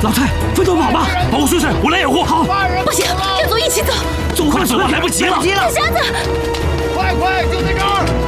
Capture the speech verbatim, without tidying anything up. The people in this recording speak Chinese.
老蔡，分头跑吧！ 保护顺顺，我来掩护。 好， 不行，要走一起走。 走快走， 来不及了！ 大瞎子， 快快，就在这儿！